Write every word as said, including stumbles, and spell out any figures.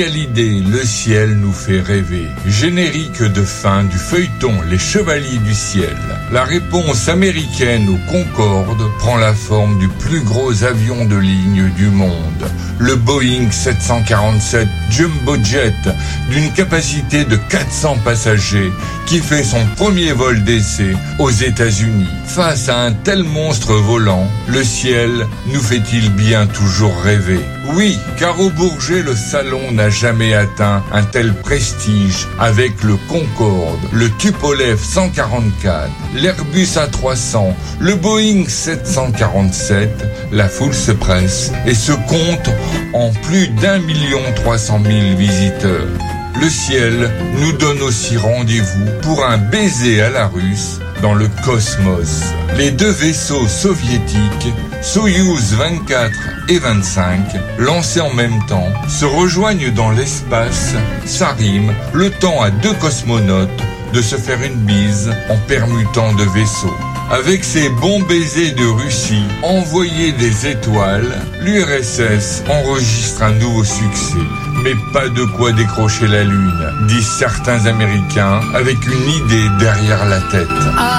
Quelle idée, le ciel nous fait rêver. Générique de fin du feuilleton Les Chevaliers du Ciel. La réponse américaine au Concorde prend la forme du plus gros avion de ligne du monde. Le Boeing sept cent quarante-sept Jumbo Jet, d'une capacité de quatre cents passagers, qui fait son premier vol d'essai aux États-Unis. Face à un tel monstre volant, le ciel nous fait-il bien toujours rêver? Oui, car au Bourget, le salon n'a jamais atteint un tel prestige avec le Concorde, le Tupolev cent quarante-quatre, l'Airbus A trois cents, le Boeing sept cent quarante-sept. La foule se presse et se compte en plus d'un million trois cent mille visiteurs. Le ciel nous donne aussi rendez-vous pour un baiser à la russe dans le cosmos. Les deux vaisseaux soviétiques, Soyouz vingt-quatre et vingt-cinq, lancés en même temps, se rejoignent dans l'espace. Ça rime, le temps à deux cosmonautes de se faire une bise en permutant de vaisseaux. Avec ses bons baisers de Russie, envoyer des étoiles, l'U R S S enregistre un nouveau succès. Mais pas de quoi décrocher la Lune, disent certains Américains, avec une idée derrière la tête.